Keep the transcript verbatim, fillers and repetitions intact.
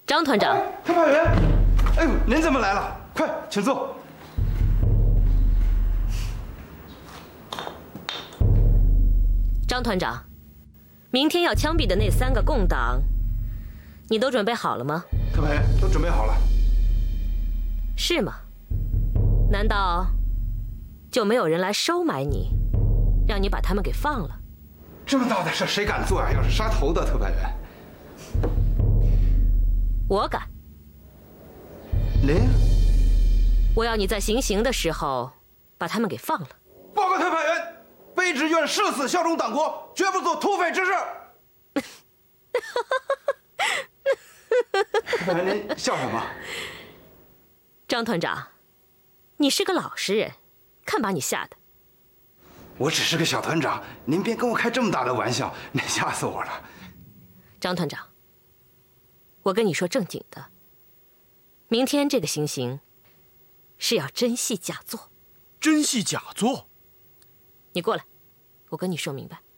张团长， 特派员，哎呦，您怎么来了？快，请坐。 张团长，明天要枪毙的那三个共党，你都准备好了吗？ 特派员，都准备好了。 是吗？难道就没有人来收买你，让你把他们给放了？ 这么大的事，谁敢做啊？要是杀头的，特派员。 我敢。 您？ 我要你在行刑的时候把他们给放了。 报告特派员，卑职愿誓死效忠党国，绝不做土匪之事。特派员，您笑什么？ 张团长，你是个老实人，看把你吓的。 我只是个小团长，您别跟我开这么大的玩笑，您吓死我了。 张团长，我跟你说正经的，明天这个行刑是要真戏假做。 真戏假做？ 你过来，我跟你说明白。